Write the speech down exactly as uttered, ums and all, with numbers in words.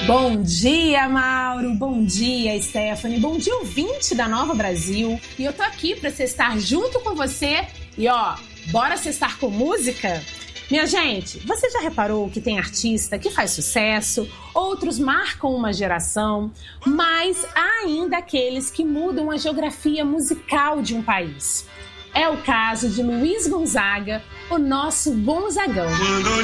Bom dia, Mauro. Bom dia, Stephanie. Bom dia, ouvinte da Nova Brasil. E eu tô aqui pra sextar junto com você. E ó, bora sextar com música? Minha gente, você já reparou que tem artista que faz sucesso, outros marcam uma geração, mas há ainda aqueles que mudam a geografia musical de um país. É o caso de Luiz Gonzaga, o nosso Gonzagão.